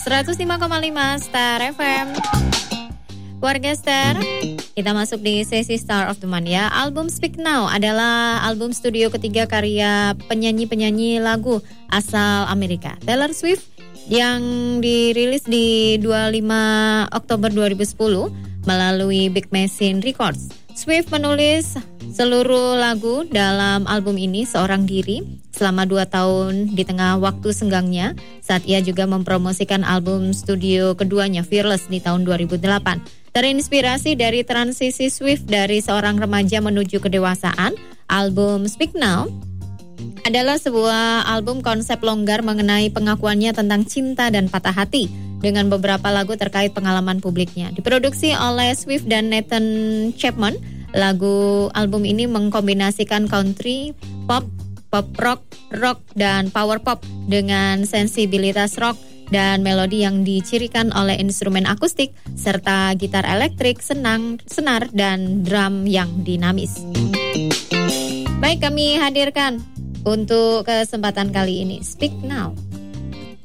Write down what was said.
105,5 Star FM. Warga Star, kita masuk di sesi Star of the Month ya. Album Speak Now adalah album studio ketiga karya penyanyi-penyanyi lagu asal Amerika, Taylor Swift, yang dirilis di 25 Oktober 2010 melalui Big Machine Records. Swift menulis seluruh lagu dalam album ini seorang diri selama 2 tahun di tengah waktu senggangnya saat ia juga mempromosikan album studio keduanya Fearless di tahun 2008. Terinspirasi dari transisi Swift dari seorang remaja menuju kedewasaan, album Speak Now adalah sebuah album konsep longgar mengenai pengakuannya tentang cinta dan patah hati dengan beberapa lagu terkait pengalaman publiknya. Diproduksi oleh Swift dan Nathan Chapman, lagu album ini mengkombinasikan country, pop, pop rock, rock, dan power pop dengan sensibilitas rock dan melodi yang dicirikan oleh instrumen akustik serta gitar elektrik, senar, dan drum yang dinamis. Baik, kami hadirkan untuk kesempatan kali ini Speak Now.